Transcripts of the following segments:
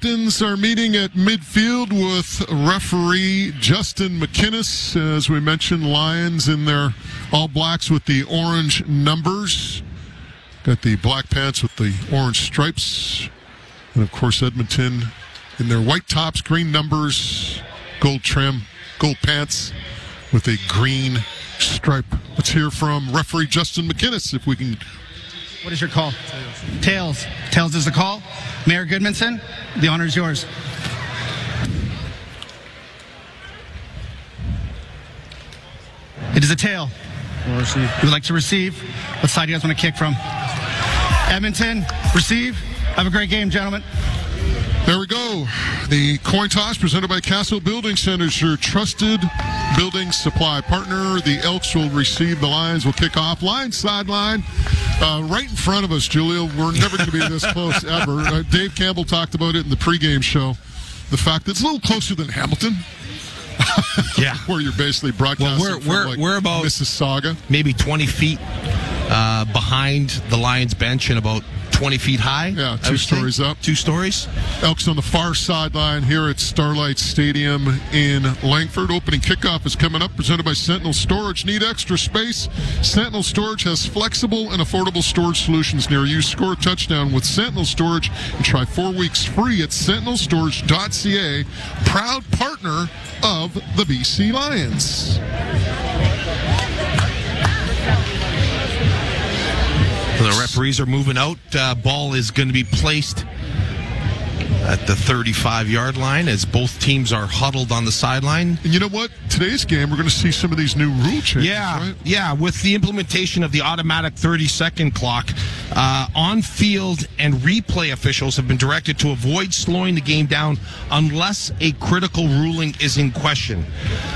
captains are meeting at midfield with referee Justin McInnes. As we mentioned, Lions in their all blacks with the orange numbers. Got the black pants with the orange stripes. And, of course, Edmonton in their white tops, green numbers, gold trim, gold pants with a green stripe. Let's hear from referee Justin McInnes, if we can. What is your call? Tails. Tails is the call. Mayor Goodmanson, the honor is yours. It is a tail. We would like to receive. What side do you guys want to kick from? Edmonton, receive. Have a great game, gentlemen. There we go. The coin toss presented by Castle Building Centers, your trusted building supply partner. The Elks will receive. The Lions will kick off. Lions sideline right in front of us, Julio. We're never going to be this close ever. Dave Campbell talked about it in the pregame show. The fact that it's a little closer than Hamilton. Yeah. Where you're basically broadcasting we're about Mississauga. Maybe 20 feet behind the Lions bench and about 20 feet high. Yeah, 2 stories up. 2 stories. Elks on the far sideline here at Starlight Stadium in Langford. Opening kickoff is coming up, presented by Sentinel Storage. Need extra space? Sentinel Storage has flexible and affordable storage solutions near you. Score a touchdown with Sentinel Storage and try 4 weeks free at sentinelstorage.ca. Proud partner of the BC Lions. The referees are moving out. Ball is going to be placed at the 35-yard line as both teams are huddled on the sideline. And you know what? Today's game, we're going to see some of these new rule changes, right? Yeah, with the implementation of the automatic 30-second clock, on-field and replay officials have been directed to avoid slowing the game down unless a critical ruling is in question.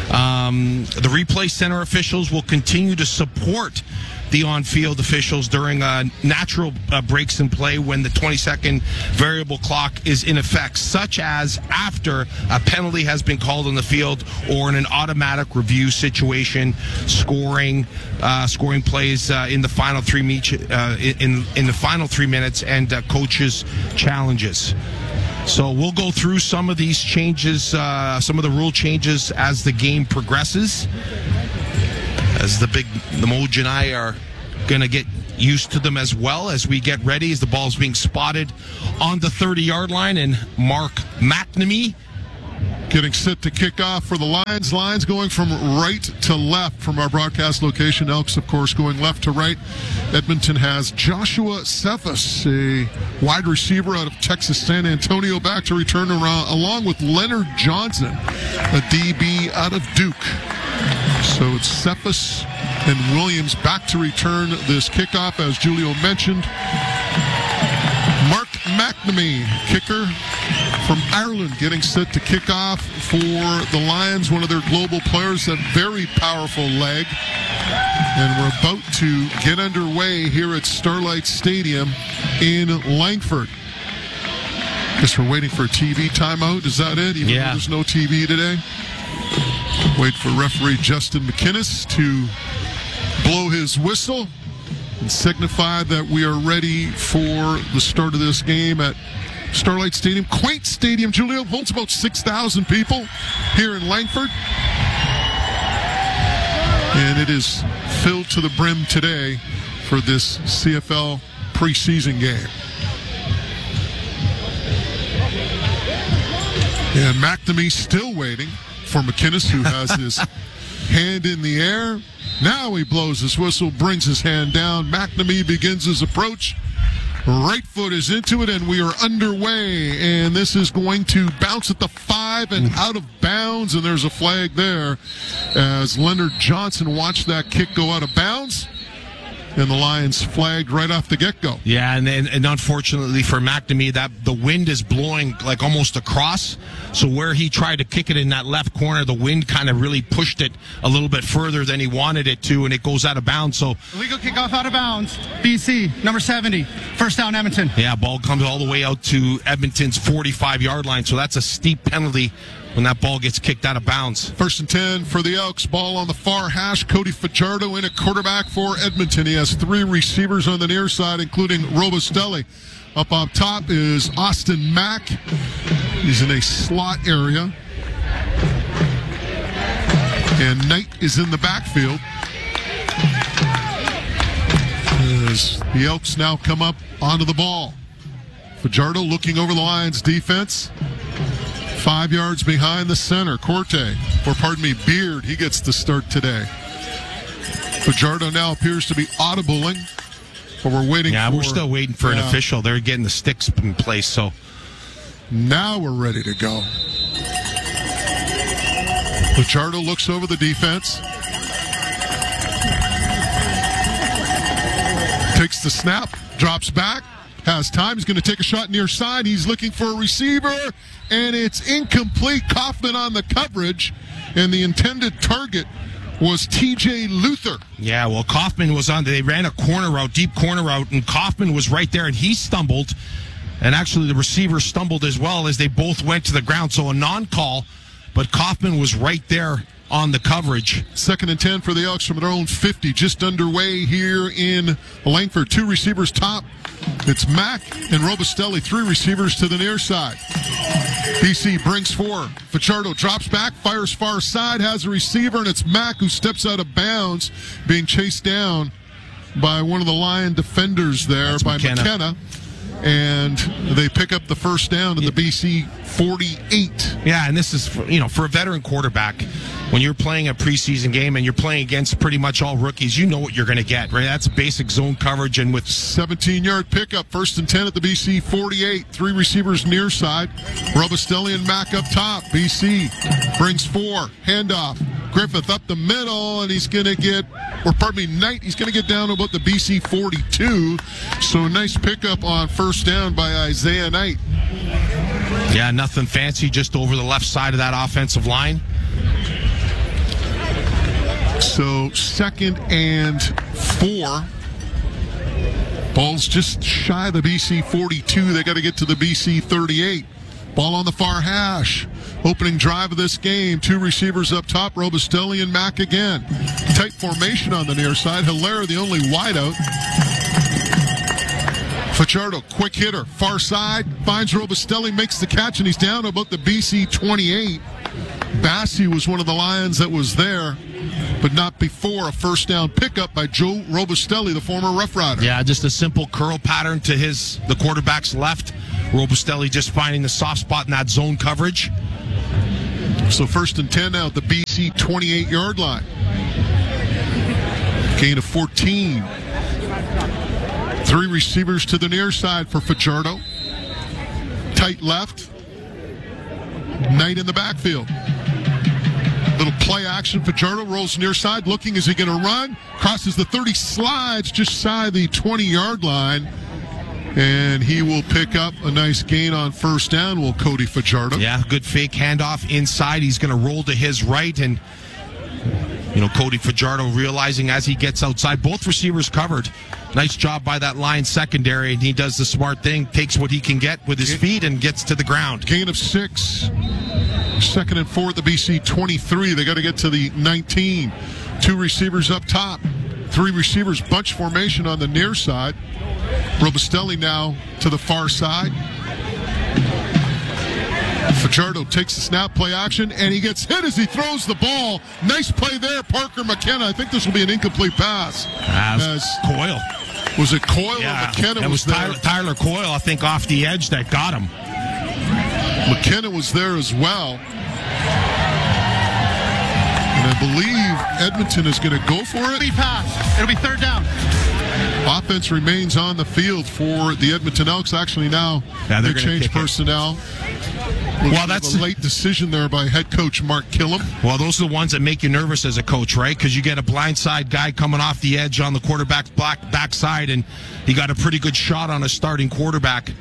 The replay center officials will continue to support the on-field officials during natural breaks in play when the 20-second variable clock is in effect, such as after a penalty has been called on the field or in an automatic review situation, scoring plays in the final 3 in the final 3 minutes, and coaches' challenges. So we'll go through some of these changes, some of the rule changes as the game progresses. As the Moj and I are going to get used to them as well as we get ready, as the ball's being spotted on the 30-yard line, and Mark McNamee getting set to kick off for the Lions. Lions going from right to left from our broadcast location. Elks, of course, going left to right. Edmonton has Joshua Cephas, a wide receiver out of Texas San Antonio, back to return around, along with Leonard Johnson, a DB out of Duke. So it's Cephas and Williams back to return this kickoff, as Julio mentioned. Mark McNamee, kicker from Ireland, getting set to kick off for the Lions. One of their global players, a very powerful leg. And we're about to get underway here at Starlight Stadium in Langford. Guess we're waiting for a TV timeout. Is that it? Even though there's no TV today? Wait for referee Justin McInnes to blow his whistle and signify that we are ready for the start of this game at Starlight Stadium. Quaint stadium, Julio, holds about 6,000 people here in Langford. And it is filled to the brim today for this CFL preseason game. And McNamee still waiting for McInnes, who has his hand in the air. Now he blows his whistle, brings his hand down. McNamee begins his approach. Right foot is into it, and we are underway. And this is going to bounce at the 5 and out of bounds. And there's a flag there as Leonard Johnson watched that kick go out of bounds. And the Lions flagged right off the get-go. Yeah, and unfortunately for McNamee, that the wind is blowing like almost across. So where he tried to kick it in that left corner, the wind kind of really pushed it a little bit further than he wanted it to, and it goes out of bounds. So illegal kickoff out of bounds. BC, number 70. First down, Edmonton. Yeah, ball comes all the way out to Edmonton's 45-yard line. So that's a steep penalty when that ball gets kicked out of bounds. 1st and 10 for the Elks. Ball on the far hash. Cody Fajardo in at quarterback for Edmonton. He has 3 receivers on the near side, including Robustelli. Up on top is Austin Mack. He's in a slot area. And Knight is in the backfield. As the Elks now come up onto the ball. Fajardo looking over the Lions defense. 5 yards behind the center. Beard, he gets the start today. Fajardo now appears to be audibling, but we're waiting for... we're still waiting for an official. They're getting the sticks in place, so... Now we're ready to go. Fajardo looks over the defense. Takes the snap, drops back, has time. He's going to take a shot near side. He's looking for a receiver, and it's incomplete. Kaufman on the coverage, and the intended target was TJ Luther. Yeah, well, Kaufman was on. They ran a corner route, deep corner route, and Kaufman was right there, and he stumbled. And actually, the receiver stumbled as well as they both went to the ground. So a non-call, but Kaufman was right there on the coverage. 2nd and 10 for the Elks from their own 50. Just underway here in Langford. 2 receivers top. It's Mack and Robustelli. 3 receivers to the near side. BC brings 4. Fajardo drops back, fires far side, has a receiver, and it's Mack who steps out of bounds, being chased down by one of the Lion defenders there. That's by McKenna. And they pick up the first down to the BC 48. Yeah, and this is, for a veteran quarterback, when you're playing a preseason game and you're playing against pretty much all rookies, you know what you're going to get, right? That's basic zone coverage. And with 17-yard pickup, 1st and 10 at the BC 48. 3 receivers near side. Robustelli and Mack up top. BC brings 4. Handoff. Griffith up the middle, and he's going to get, Knight, he's going to get down to about the BC 42. So a nice pickup on first down by Isaiah Knight. Yeah, nothing fancy, just over the left side of that offensive line. So 2nd and 4. Ball's just shy of the BC 42. They got to get to the BC 38. Ball on the far hash. Opening drive of this game. 2 receivers up top. Robustelli and Mack again. Tight formation on the near side. Hilaire, the only wideout. Fajardo, quick hitter. Far side. Finds Robustelli, makes the catch, and he's down about the BC 28. Bassi was one of the Lions that was there, but not before a first down pickup by Joe Robustelli, the former Rough Rider. Yeah, just a simple curl pattern to the quarterback's left. Robustelli just finding the soft spot in that zone coverage. So 1st and 10 now at the BC 28-yard line. Gain of 14. 3 receivers to the near side for Fajardo. Tight left. Knight in the backfield. Little play action. Fajardo rolls near side. Looking, is he going to run? Crosses the 30, slides just shy the 20-yard line. And he will pick up a nice gain on first down, will Cody Fajardo. Yeah, good fake handoff inside. He's going to roll to his right. And, Cody Fajardo realizing as he gets outside, both receivers covered. Nice job by that line secondary. And he does the smart thing, takes what he can get with his feet and gets to the ground. Gain of 6. 2nd and 4 at the BC 23. They got to get to the 19. 2 receivers up top. 3 receivers, bunch formation on the near side. Robustelli now to the far side. Fajardo takes the snap, play action, and he gets hit as he throws the ball. Nice play there, Parker McKenna. I think this will be an incomplete pass. Coyle. Was it Coyle or McKenna? It was Tyler Coyle, I think, off the edge that got him. McKenna was there as well. And I believe Edmonton is going to go for it. It'll be 3rd down. Offense remains on the field for the Edmonton Elks. Actually, now they change personnel. Well, that's a late decision there by head coach Mark Killam. Well, those are the ones that make you nervous as a coach, right? Because you get a blindside guy coming off the edge on the quarterback's backside, and he got a pretty good shot on a starting quarterback.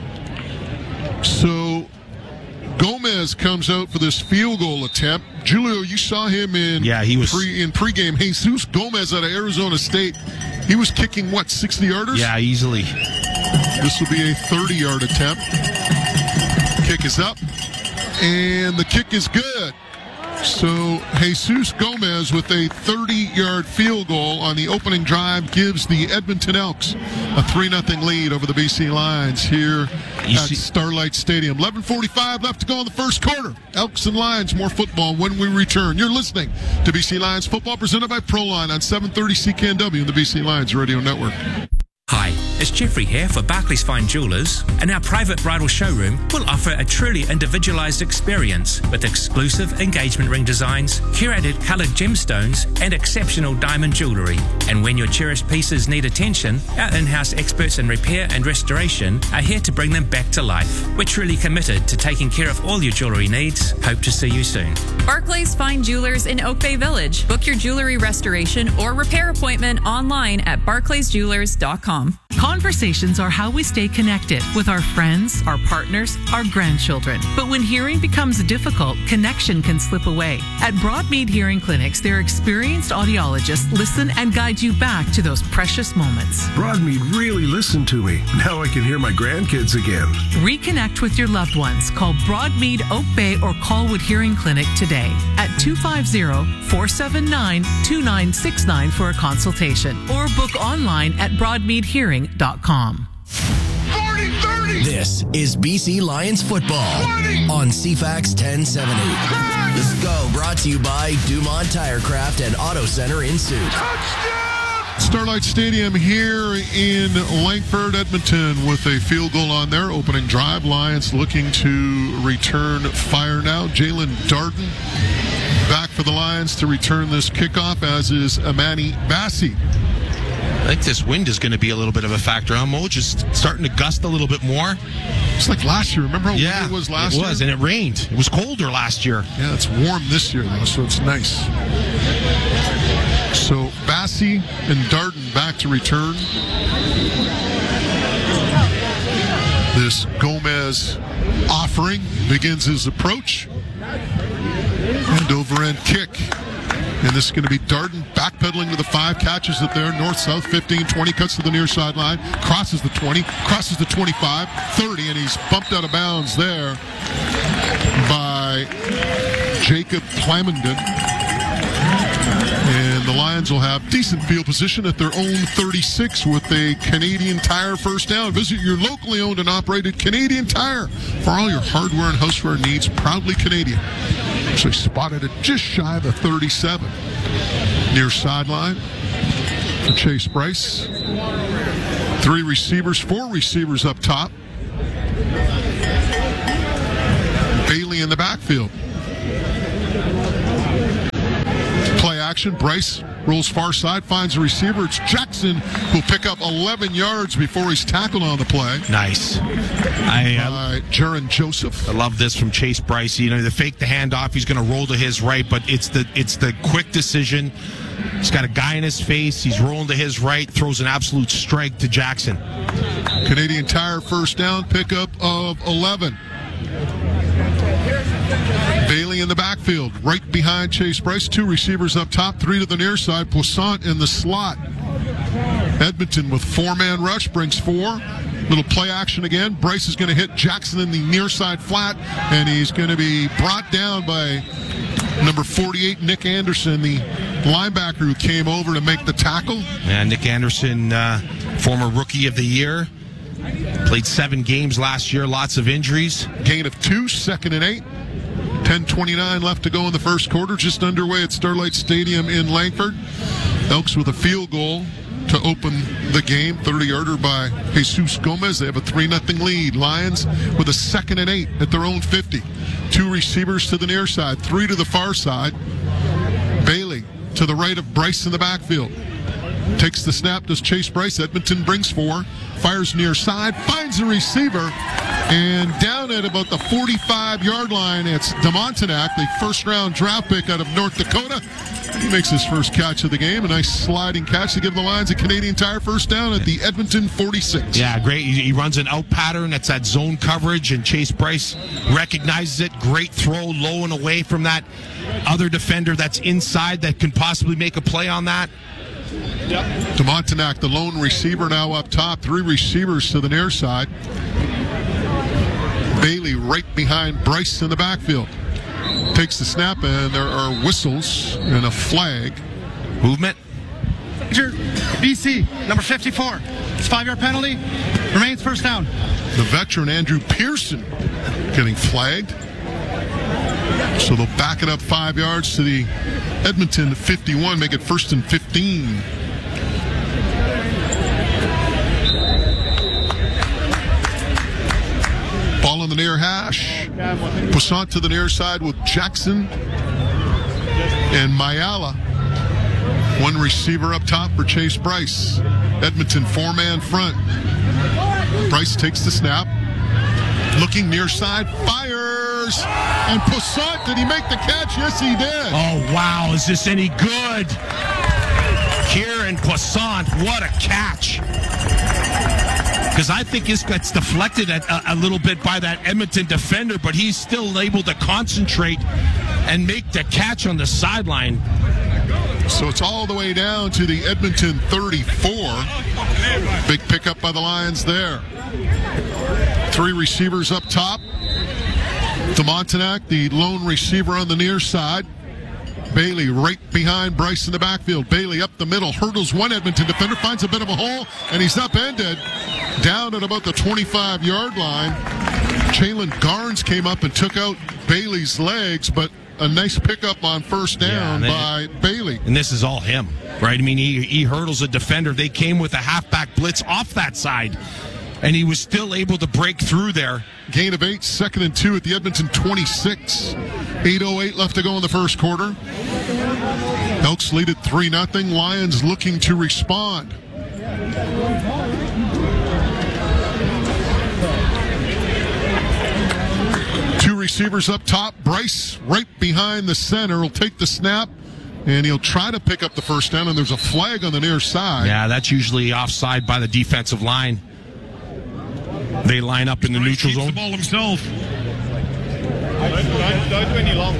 So Gomez comes out for this field goal attempt. Julio, you saw him in pregame. Jesus Gomez out of Arizona State. He was kicking, 60-yarders? Yeah, easily. This will be a 30-yard attempt. Kick is up. and the kick is good. So Jesus Gomez with a 30-yard field goal on the opening drive gives the Edmonton Elks a 3-0 lead over the BC Lions here at Starlight Stadium. 11:45 left to go in the first quarter. Elks and Lions, more football when we return. You're listening to BC Lions football presented by Proline on 730 CKNW and the BC Lions Radio Network. Hi, it's Jeffrey here for Barclays Fine Jewelers, and our private bridal showroom will offer a truly individualized experience with exclusive engagement ring designs, curated colored gemstones, and exceptional diamond jewelry. And when your cherished pieces need attention, our in-house experts in repair and restoration are here to bring them back to life. We're truly committed to taking care of all your jewelry needs. Hope to see you soon. Barclays Fine Jewelers in Oak Bay Village. Book your jewelry restoration or repair appointment online at barclaysjewelers.com. Conversations are how we stay connected with our friends, our partners, our grandchildren. But when hearing becomes difficult, connection can slip away. At Broadmead Hearing Clinics, their experienced audiologists listen and guide you back to those precious moments. Broadmead really listened to me. Now I can hear my grandkids again. Reconnect with your loved ones. Call Broadmead, Oak Bay, or Colwood Hearing Clinic today at 250-479-2969 for a consultation, or book online at broadmeadhearing.com. This is BC Lions football on CFAX 1070. Let's go. Brought to you by Dumont Tirecraft and Auto Center in Suit. Starlight Stadium here in Langford, Edmonton, with a field goal on their opening drive. Lions looking to return fire now. Jalen Darden back for the Lions to return this kickoff, as is Amani Bassi. I think this wind is going to be a little bit of a factor. Mo, just starting to gust a little bit more. It's like last year. Remember how windy it was last year? It was, and it rained. It was colder last year. Yeah, it's warm this year, though, so it's nice. So Bassi and Darden back to return. This Gomez offering begins his approach. And over-end kick. And this is going to be Darden backpedaling to the 5, catches it there, north-south, 15, 20, cuts to the near sideline, crosses the 20, crosses the 25, 30, and he's bumped out of bounds there by Jacob Plamondon. And the Lions will have decent field position at their own 36 with a Canadian Tire first down. Visit your locally owned and operated Canadian Tire for all your hardware and houseware needs. Proudly Canadian. Actually spotted it just shy of the 37. Near sideline for Chase Bryce. 4 receivers up top. Bailey in the backfield. Play action. Bryce rolls far side, finds a receiver. It's Jackson who'll pick up 11 yards before he's tackled on the play. Nice. By Jaron Joseph. I love this from Chase Bryce. You know, they fake the handoff. He's going to roll to his right, but it's the quick decision. He's got a guy in his face. He's rolling to his right, throws an absolute strike to Jackson. Canadian Tire first down, pickup of 11. Bailey in the backfield, right behind Chase Bryce. 2 receivers up top, 3 to the near side. Poissant in the slot. Edmonton with 4-man rush, brings 4. Little play action again. Bryce is going to hit Jackson in the near side flat, and he's going to be brought down by number 48, Nick Anderson, the linebacker who came over to make the tackle. And Nick Anderson, former Rookie of the Year. Played 7 games last year, lots of injuries. Gain of 2, 2nd and 8. 10:29 left to go in the first quarter, just underway at Starlight Stadium in Langford. Elks with a field goal to open the game, 30-yarder by Jesus Gomez. They have a 3-0 lead. Lions with a 2nd and 8 at their own 50. 2 receivers to the near side, 3 to the far side. Bailey to the right of Bryce in the backfield. Takes the snap, does Chase Bryce. Edmonton brings 4, fires near side, finds a receiver, and down at about the 45-yard line, it's DeMontenac, the first-round draft pick out of North Dakota. He makes his first catch of the game, a nice sliding catch to give the Lions a Canadian Tire first down at the Edmonton 46. Yeah, great. He runs an out pattern. That's that zone coverage, and Chase Bryce recognizes it. Great throw, low and away from that other defender that's inside that can possibly make a play on that. DeMontenac, the lone receiver, now up top. 3 receivers to the near side. Bailey right behind Bryce in the backfield. Takes the snap, and there are whistles and a flag. Movement. BC, number 54. It's a 5-yard penalty. Remains first down. The veteran Andrew Pearson getting flagged. So they'll back it up 5 yards to the Edmonton 51, make it 1st and 15. Ball on the near hash. Poissant to the near side with Jackson and Mayala. One receiver up top for Chase Bryce. Edmonton 4-man front. Bryce takes the snap. Looking near side, fires. And Poissant, did he make the catch? Yes, he did. Oh, wow. Is this any good? Kieran Poissant, what a catch. Because I think this gets deflected a little bit by that Edmonton defender, but he's still able to concentrate and make the catch on the sideline. So it's all the way down to the Edmonton 34. Big pickup by the Lions there. 3 receivers up top. DeMontenac, the lone receiver on the near side. Bailey right behind Bryce in the backfield. Bailey up the middle, hurdles one Edmonton defender, finds a bit of a hole, and he's upended down at about the 25-yard line. Jalen Garnes came up and took out Bailey's legs, but a nice pickup on first down by Bailey. And this is all him, right? I mean, he hurdles a defender. They came with a halfback blitz off that side, and he was still able to break through there. Gain of 8, 2nd and 2 at the Edmonton 26. 8:08 left to go in the first quarter. Elks lead at 3-0. Lions looking to respond. Receivers up top. Bryce right behind the center will take the snap, and he'll try to pick up the first down, and there's a flag on the near side. Yeah, that's usually offside by the defensive line. They line up in the neutral zone. The ball himself. Don't do any long.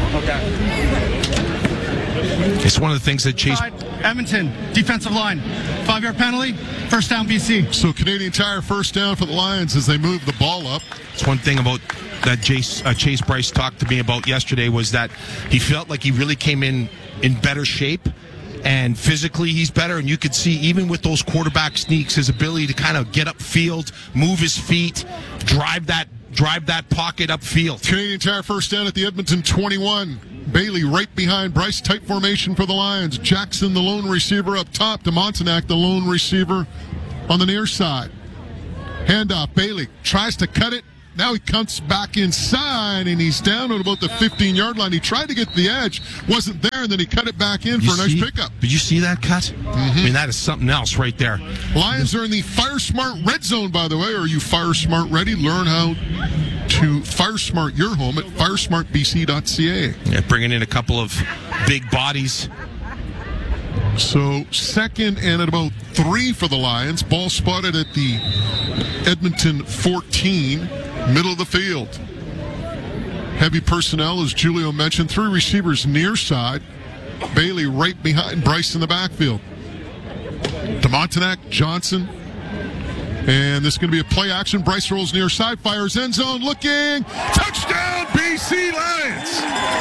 It's one of the things that Chase... Edmonton, defensive line. 5-yard penalty, first down BC. So Canadian Tire first down for the Lions as they move the ball up. It's one thing about that Chase Bryce talked to me about yesterday was that he felt like he really came in better shape, and physically he's better, and you could see even with those quarterback sneaks, his ability to kind of get upfield, move his feet, drive that pocket upfield. Canadian Tire first down at the Edmonton 21. Bailey right behind Bryce, tight formation for the Lions. Jackson, the lone receiver up top. DeMontenac, the lone receiver on the near side. Handoff, Bailey tries to cut it. Now he comes back inside, and he's down at about the 15-yard line. He tried to get to the edge, wasn't there, and then he cut it back in for a nice pickup. Did you see that cut? I mean, that is something else right there. Lions are in the Fire Smart Red Zone, by the way. Are you Fire Smart ready? Learn how to Fire Smart your home at firesmartbc.ca. Yeah, bringing in a couple of big bodies. So 2nd and at about 3 for the Lions. Ball spotted at the Edmonton 14. Middle of the field. Heavy personnel, as Julio mentioned. 3 receivers near side. Bailey right behind Bryce in the backfield. DeMontenac, Johnson. And this is going to be a play action. Bryce rolls near side, fires end zone, looking. Touchdown, BC Lions!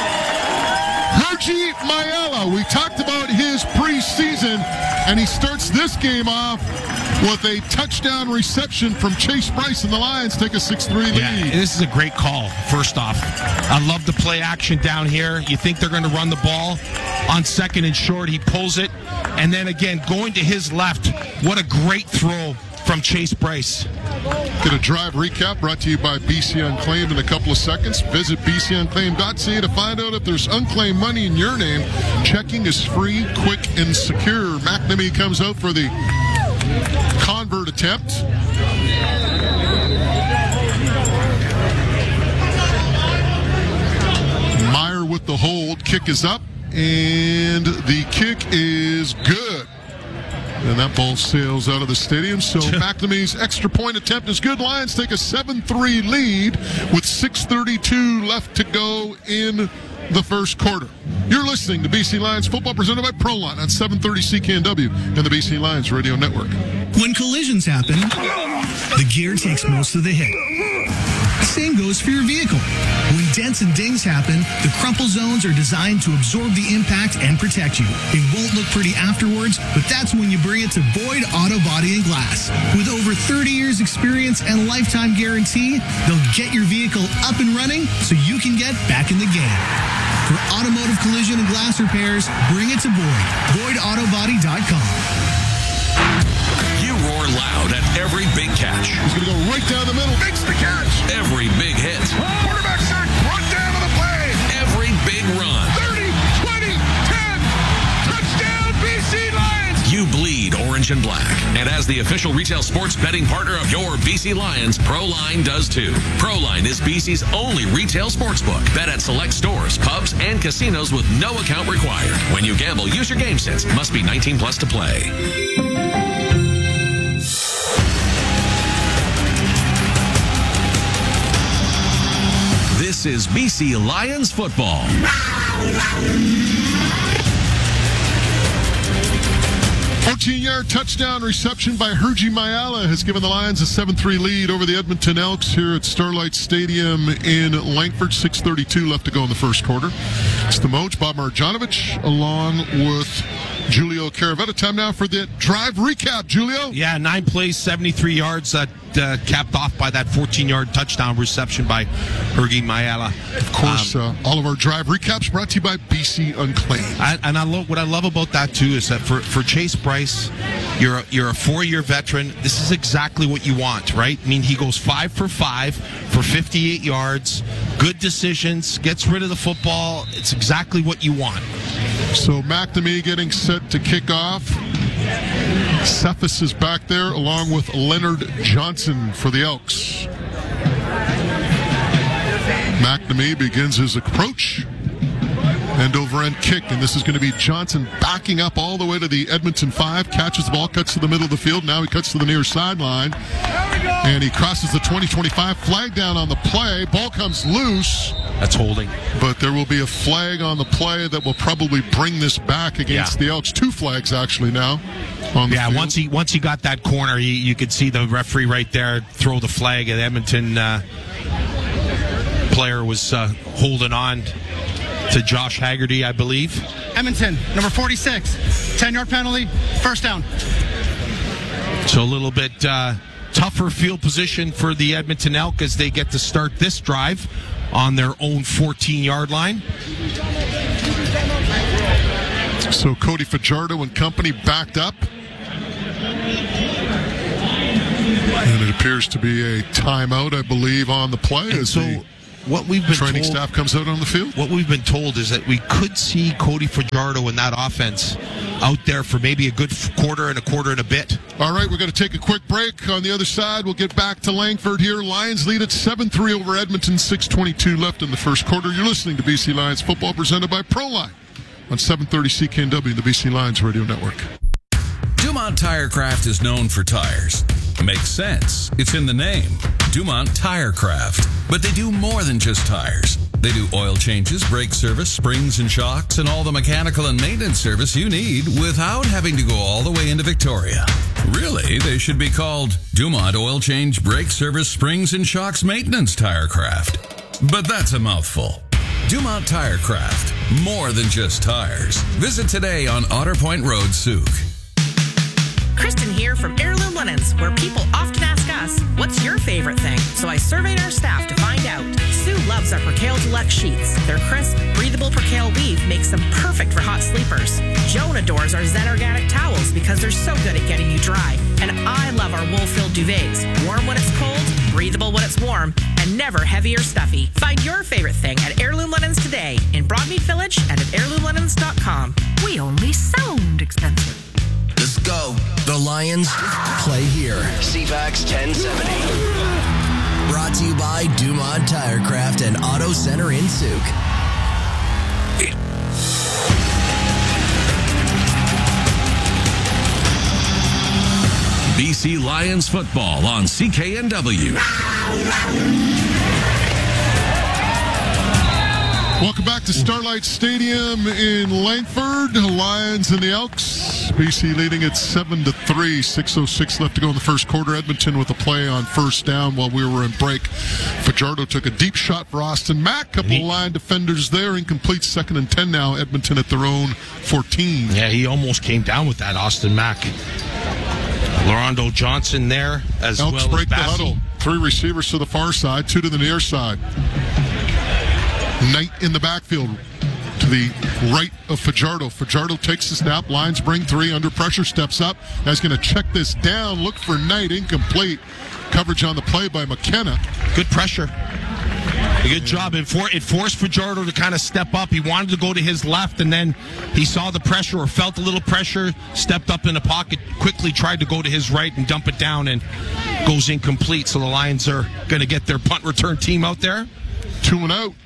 Hergy Mayala. We talked about his preseason, and he starts this game off with a touchdown reception from Chase Bryce, and the Lions take a 6-3 lead. Yeah, this is a great call, first off. I love the play action down here. You think they're going to run the ball on 2nd and short. He pulls it, and then again, going to his left. What a great throw from Chase Bryce. Get a drive recap brought to you by BC Unclaimed in a couple of seconds. Visit bcunclaimed.ca to find out if there's unclaimed money in your name. Checking is free, quick, and secure. McNamee comes out for the convert attempt. Meyer with the hold. Kick is up, and the kick is good. And that ball sails out of the stadium. So McNamee's extra point attempt is good. Lions take a 7-3 lead with 6:32 left to go in the first quarter. You're listening to BC Lions football presented by ProLine on 730 CKNW and the BC Lions Radio Network. When collisions happen, the gear takes most of the hit. same goes for your vehicle. When dents and dings happen, the crumple zones are designed to absorb the impact and protect you. It won't look pretty afterwards, but that's when you bring it to Boyd Auto Body and Glass. With over 30 years experience and lifetime guarantee, they'll get your vehicle up and running so you can get back in the game. For automotive collision and glass repairs, bring it to Boyd. BoydAutoBody.com. You roar loud at every big catch. He's going to go right down the middle. Makes the catch. Every big hit. Quarterback sack. Brought down on the play. Every big run. 30, 20, 10. Touchdown, BC Lions. You bleed orange and black. And as the official retail sports betting partner of your BC Lions, ProLine does too. ProLine is BC's only retail sportsbook. Bet at select stores, pubs, and casinos with no account required. When you gamble, use your game sense. Must be 19 plus to play. This is BC Lions football. 14-yard touchdown reception by Hergy Mayala has given the Lions a 7-3 lead over the Edmonton Elks here at Starlight Stadium in Langford. 6:32 left to go in the first quarter. It's the Moj, Bob Marjanovic, along with Julio Caravetta. Time now for the drive recap, Julio. Yeah, 9 plays, 73 yards, capped off by that 14-yard touchdown reception by Hergy Mayala. Of course, all of our drive recaps brought to you by BC Unclaimed. What I love about that, too, is that for Chase Bryce, you're a 4-year veteran. This is exactly what you want, right? I mean, he goes 5 for 5 for 58 yards, good decisions, gets rid of the football. It's exactly what you want. So McNamee getting set to kick off. Cephas is back there along with Leonard Johnson for the Elks. McNamee begins his approach. End over end kick, and this is going to be Johnson backing up all the way to the Edmonton 5, catches the ball, cuts to the middle of the field. Now he cuts to the near sideline, and he crosses the 20-25, flag down on the play. Ball comes loose. That's holding. But there will be a flag on the play that will probably bring this back against the Elks. 2 flags actually now on the field. once he got that corner, you could see the referee right there throw the flag, and Edmonton player was holding on to Josh Haggerty, I believe. Edmonton, number 46, 10-yard penalty, first down. So a little bit tougher field position for the Edmonton Elk as they get to start this drive on their own 14-yard line. So Cody Fajardo and company backed up. And it appears to be a timeout, I believe, on the play. What we've been training told, staff comes out on the field? What we've been told is that we could see Cody Fajardo in that offense out there for maybe a good quarter and a bit. All right, we're going to take a quick break. On the other side, we'll get back to Langford here. Lions lead at 7-3 over Edmonton, 6:22 left in the first quarter. You're listening to BC Lions football presented by ProLine on 730 CKNW, the BC Lions Radio Network. Dumont Tirecraft is known for tires. Makes sense. It's in the name. Dumont Tirecraft. But they do more than just tires. They do oil changes, brake service, springs and shocks, and all the mechanical and maintenance service you need without having to go all the way into Victoria. Really, they should be called Dumont Oil Change, Brake Service, Springs and Shocks Maintenance Tirecraft. But that's a mouthful. Dumont Tirecraft. More than just tires. Visit today on Otter Point Road, Souk. Kristen here from Heirloom Linens, where people often ask us, what's your favorite thing? So I surveyed our staff to find out. Sue loves our Percale Deluxe sheets. Their crisp, breathable Percale weave makes them perfect for hot sleepers. Joan adores our Zen Organic towels because they're so good at getting you dry. And I love our wool-filled duvets. Warm when it's cold, breathable when it's warm, and never heavy or stuffy. Find your favorite thing at Heirloom Linens today in Broadmead Village and at heirloomlinens.com. We only sound expensive. Let's go. The Lions play here. CFAX 1070. Brought to you by Dumont Tirecraft and Auto Center in Souk. BC Lions football on CKNW. Welcome back to Starlight Stadium in Langford. Lions and the Elks. BC leading at 7-3. 6:06 left to go in the first quarter. Edmonton with a play on first down while we were in break. Fajardo took a deep shot for Austin Mack. Couple of line defenders there. Incomplete. 2nd and 10 now. Edmonton at their own 14. Yeah, he almost came down with that, Austin Mack. Lorando Johnson there as Elks well break as the huddle. 3 receivers to the far side, 2 to the near side. Knight in the backfield to the right of Fajardo. Fajardo takes the snap. Lions bring 3. Under pressure, steps up. Now he's going to check this down. Look for Knight. Incomplete. Coverage on the play by McKenna. Good pressure. A good job. It forced Fajardo to kind of step up. He wanted to go to his left, and then he saw the pressure or felt a little pressure, stepped up in the pocket, quickly tried to go to his right and dump it down, and goes incomplete. So the Lions are going to get their punt return team out there. 2 and out.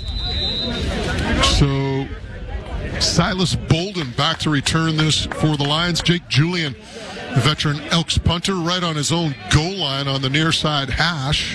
So Silas Bolden back to return this for the Lions. Jake Julian, the veteran Elks punter, right on his own goal line on the near side hash.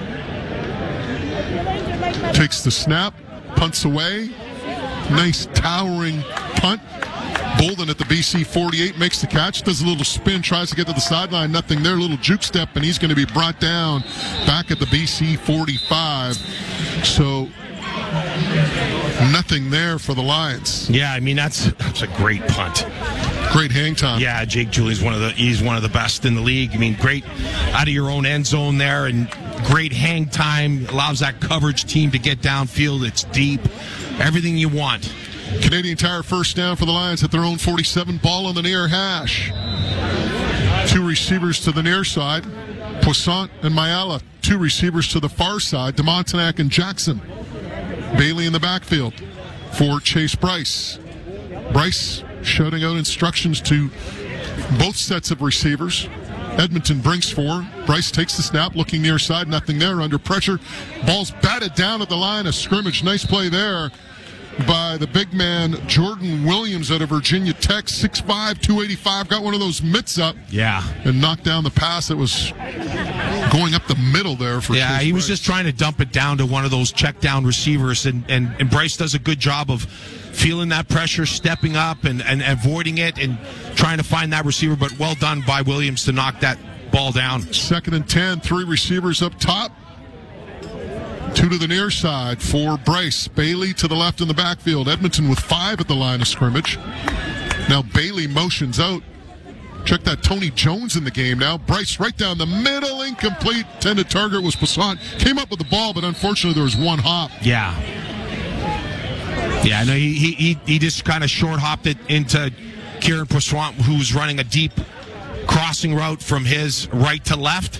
Takes the snap, punts away. Nice towering punt. Bolden at the BC 48 makes the catch, does a little spin, tries to get to the sideline, nothing there, little juke step, and he's going to be brought down back at the BC 45. So nothing there for the Lions. Yeah, I mean that's a great punt. Great hang time. Yeah, Jake Julian's he's one of the best in the league. I mean, great out of your own end zone there, and great hang time, allows that coverage team to get downfield. It's deep. Everything you want. Canadian Tire first down for the Lions at their own 47. Ball on the near hash. 2 receivers to the near side. Poissant and Mayala. 2 receivers to the far side. DeMontenac and Jackson. Bailey in the backfield for Chase Bryce. Bryce shouting out instructions to both sets of receivers. Edmonton brings 4. Bryce takes the snap, looking near side, nothing there, under pressure. Ball's batted down at the line of scrimmage. Nice play there by the big man, Jordan Williams out of Virginia Tech, 6'5", 285, got one of those mitts up. Yeah. And knocked down the pass that was going up the middle there for Yeah, Chase he was Bryce. just trying to dump it down to one of those check down receivers, and Bryce does a good job of feeling that pressure, stepping up and avoiding it and trying to find that receiver, but well done by Williams to knock that ball down. 2nd and 10, 3 receivers up top. 2 to the near side for Bryce. Bailey to the left in the backfield. Edmonton with 5 at the line of scrimmage. Now Bailey motions out. Check that, Tony Jones in the game now. Bryce right down the middle, incomplete. Intended target was Poissant. Came up with the ball, but unfortunately there was one hop. Yeah. Yeah, no, he just kind of short hopped it into Kieran Poissant, who was running a deep crossing route from his right to left.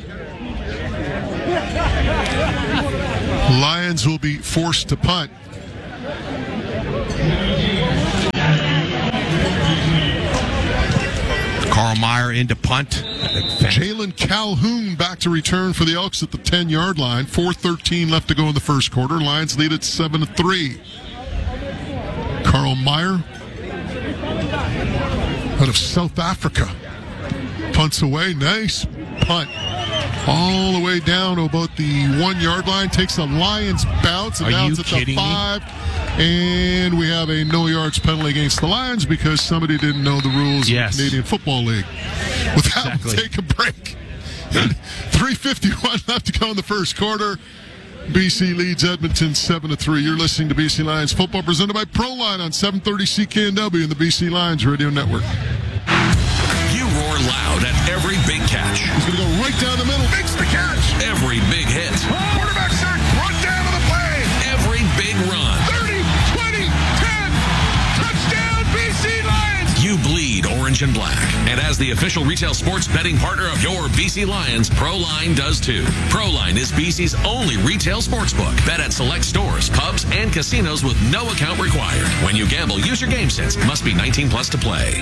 Lions will be forced to punt. Carl Meyer into punt. Jalen Calhoun back to return for the Elks at the 10-yard line. 4:13 left to go in the first quarter. Lions lead at 7-3. Carl Meyer out of South Africa punts away. Nice punt. All the way down to about the 1-yard line. Takes a Lions bounce. And now it's at the 5. And we have a no yards penalty against the Lions because somebody didn't know the rules of the Canadian Football League. With that, we'll take a break. 3:51 left to go in the first quarter. BC leads Edmonton 7-3. You're listening to BC Lions football presented by Proline on 730 CKNW and the BC Lions Radio Network. You roar loud at every big catch. He's going to go right down the middle. Makes the catch. Every big hit. Quarterback sack. Brought down on the play. Every big run. 30, 20, 10. Touchdown, BC Lions. You bleed orange and black. And as the official retail sports betting partner of your BC Lions, Proline does too. Proline is BC's only retail sportsbook. Bet at select stores, pubs, and casinos with no account required. When you gamble, use your game sense. Must be 19 plus to play.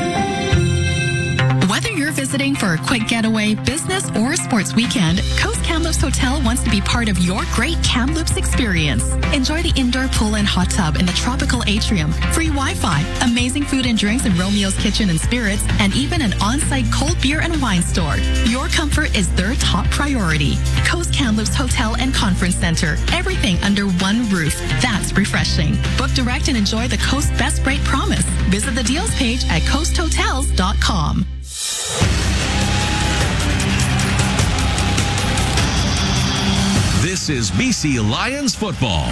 Whether you're visiting for a quick getaway, business, or sports weekend, Coast County Kamloops Hotel wants to be part of your great Kamloops experience. Enjoy the indoor pool and hot tub in the tropical atrium, free Wi-Fi, amazing food and drinks in Romeo's Kitchen and Spirits, and even an on-site cold beer and wine store. Your comfort is their top priority. Coast Kamloops Hotel and Conference Center. Everything under one roof. That's refreshing. Book direct and enjoy the Coast Best Rate Promise. Visit the deals page at coasthotels.com. This is BC Lions football.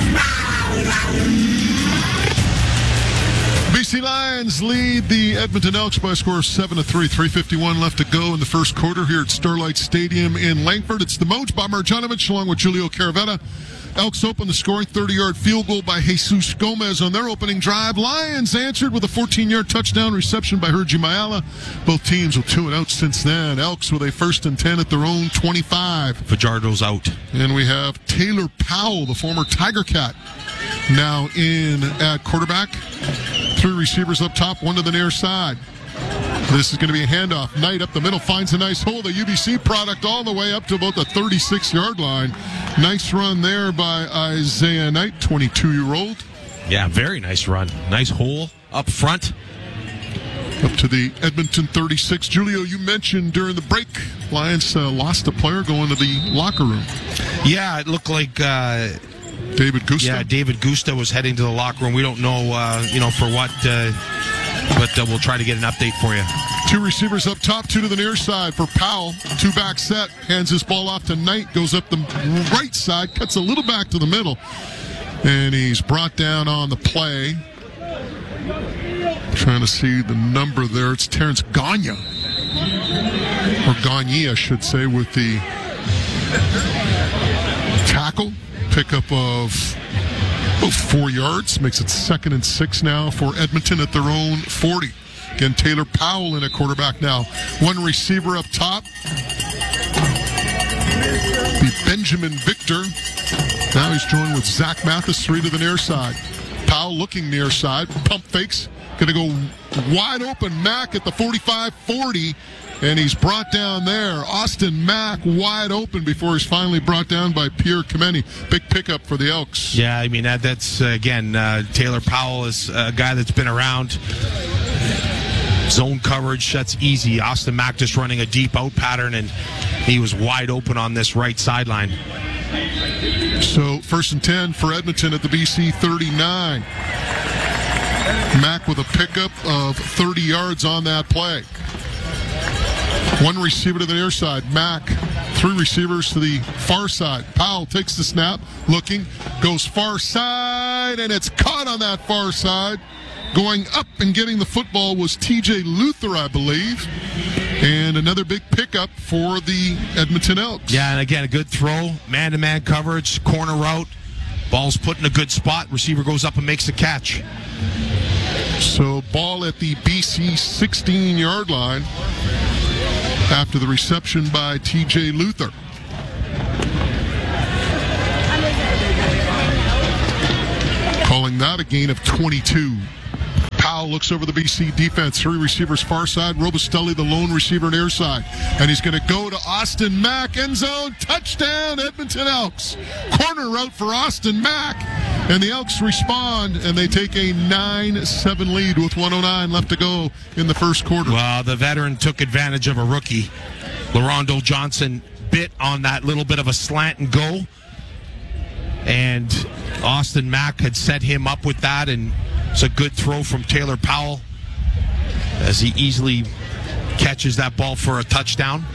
BC Lions lead the Edmonton Elks by a score of 7-3. 3:51 left to go in the first quarter here at Starlight Stadium in Langford. It's the Moj, Bob Marjanovic, along with Julio Caravetta. Elks open the scoring 30-yard field goal by Jesus Gomez on their opening drive. Lions answered with a 14-yard touchdown reception by Hergy Mayala. Both teams with 2 and out since then. Elks with a 1st and 10 at their own 25. Fajardo's out. And we have Taylor Powell, the former Tiger Cat, now in at quarterback. 3 receivers up top, 1 to the near side. This is going to be a handoff. Knight up the middle finds a nice hole. The UBC product all the way up to about the 36-yard line. Nice run there by Isaiah Knight, 22-year-old. Yeah, very nice run. Nice hole up front. Up to the Edmonton 36. Julio, you mentioned during the break, Lions lost a player going to the locker room. Yeah, it looked like David Gusta. Yeah, David Gusta was heading to the locker room. We don't know, for what, but we'll try to get an update for you. 2 receivers up top, 2 to the near side for Powell. 2-back set, hands his ball off to Knight, goes up the right side, cuts a little back to the middle, and he's brought down on the play. Trying to see the number there. It's Terrence Gagne, or Gagne, I should say, with the tackle. Pickup of 4 yards. Makes it 2nd and 6 now for Edmonton at their own 40. Again, Taylor Powell in at quarterback now. 1 receiver up top. The Benjamin Victor. Now he's joined with Zach Mathis, 3 to the near side. Powell looking near side. Pump fakes. Going to go wide open. Mack at the 45-40. And he's brought down there. Austin Mack wide open before he's finally brought down by Pierre Kameni. Big pickup for the Elks. Yeah, I mean, that's again, Taylor Powell is a guy that's been around. Zone coverage, that's easy. Austin Mack just running a deep out pattern, and he was wide open on this right sideline. So 1st and 10 for Edmonton at the BC 39. Mack with a pickup of 30 yards on that play. 1 receiver to the near side. Mack, 3 receivers to the far side. Powell takes the snap, looking, goes far side, and it's caught on that far side. Going up and getting the football was TJ Luther, I believe. And another big pickup for the Edmonton Elks. Yeah, and again, a good throw. Man-to-man coverage, corner route. Ball's put in a good spot. Receiver goes up and makes the catch. So ball at the BC 16-yard line after the reception by TJ Luther. Calling that a gain of 22. Powell looks over the BC defense. 3 receivers far side. Robustelli, the lone receiver near side. And he's going to go to Austin Mack. End zone. Touchdown, Edmonton Elks. Corner route for Austin Mack. And the Elks respond, and they take a 9-7 lead with 1:09 left to go in the first quarter. Well, the veteran took advantage of a rookie. LaRondo Johnson bit on that little bit of a slant and go. And Austin Mack had set him up with that, and it's a good throw from Taylor Powell as he easily catches that ball for a touchdown.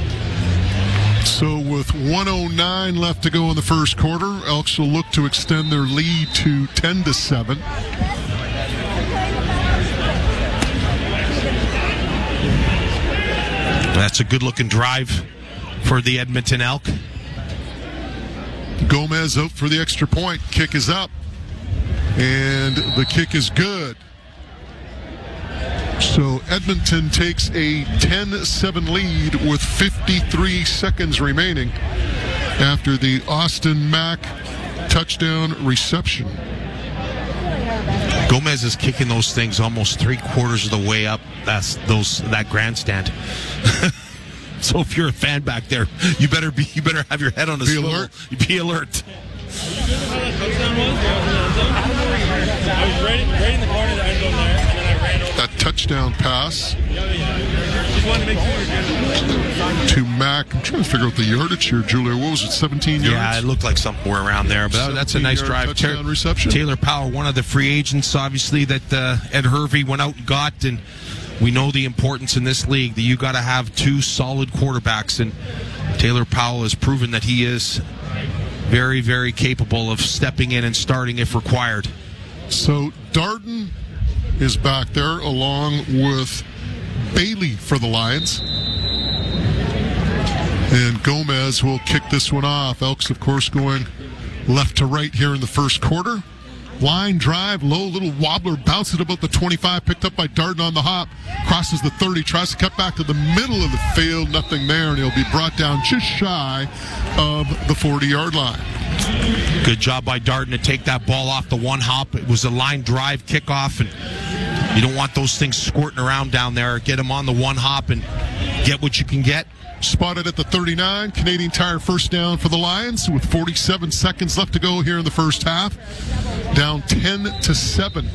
So with 1:09 left to go in the first quarter, Elks will look to extend their lead to 10-7. That's a good-looking drive for the Edmonton Elk. Gomez out for the extra point. Kick is up. And the kick is good. So Edmonton takes a 10-7 lead with 53 seconds remaining after the Austin Mack touchdown reception. Gomez is kicking those things almost 3/4 of the way up. That grandstand. So if you're a fan back there, you better have your head on a swivel. Alert. Be alert. I was right in the corner of the end zone there, and then I ran over. That touchdown pass Just wanted to make sure to Mac. I'm trying to figure out the yardage here, Julia. What was it, 17 yards? Yeah, it looked like somewhere around there, but that's a nice 17-yard drive. touchdown reception. Taylor Powell, one of the free agents, obviously, that Ed Hervey went out and got, and we know the importance in this league that you got to have two solid quarterbacks, and Taylor Powell has proven that he is very, very capable of stepping in and starting if required. So Darden is back there along with Bailey for the Lions. And Gomez will kick this one off. Elks, of course, going left to right here in the first quarter. Line drive, low little wobbler, bounces about the 25, picked up by Darden on the hop, crosses the 30, tries to cut back to the middle of the field, nothing there, and he'll be brought down just shy of the 40-yard line. Good job by Darden to take that ball off the one hop. It was a line drive kickoff, and you don't want those things squirting around down there. Get them on the one hop and get what you can get. Spotted at the 39. Canadian Tire first down for the Lions with 47 seconds left to go here in the first half. Down 10-7.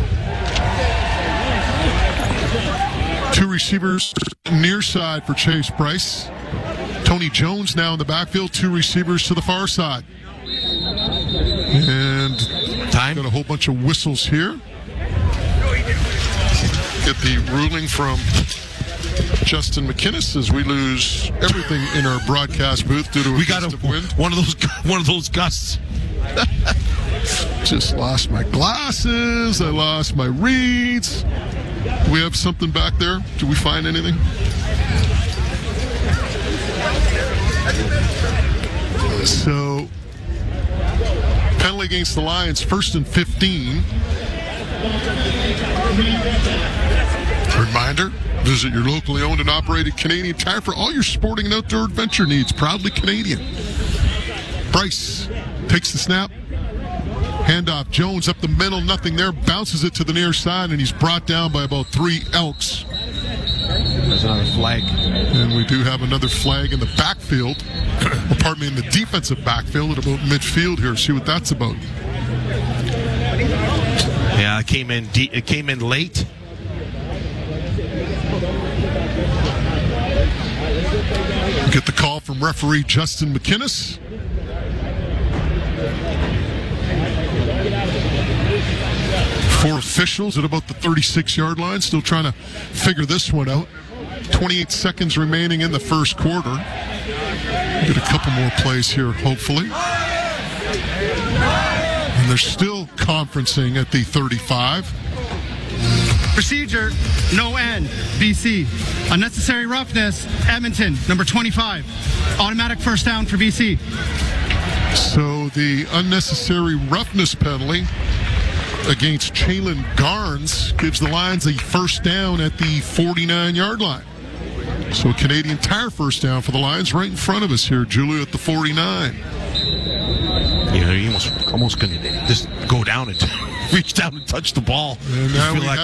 Two receivers near side for Chase Bryce. Tony Jones now in the backfield. Two receivers to the far side. And time. Got a whole bunch of whistles here. Get the ruling from Justin McInnes as we lose everything in our broadcast booth due to a gust of wind. One of those gusts. Just lost my glasses. I lost my reeds. Do we have something back there? Do we find anything? So, penalty against the Lions, 1st and 15. Reminder, visit your locally owned and operated Canadian Tire for all your sporting and outdoor adventure needs. Proudly Canadian. Bryce takes the snap. Handoff, Jones up the middle, nothing there. Bounces it to the near side, and he's brought down by about 3 Elks. There's another flag. And we do have another flag in the backfield. Well, pardon me, in the defensive backfield at about midfield here. See what that's about. Yeah, it came in late. Get the call from referee Justin McInnes. Four officials at about the 36-yard line, still trying to figure this one out. 28 seconds remaining in the first quarter. Get a couple more plays here, hopefully. And they're still conferencing at the 35. Procedure, no end, BC. Unnecessary roughness, Edmonton, number 25. Automatic first down for BC. So the unnecessary roughness penalty against Chalon Garnes gives the Lions a first down at the 49-yard line. So a Canadian Tire first down for the Lions right in front of us here, Julia, at the 49. You know, you almost can just go down and reach down and touch the ball. And now we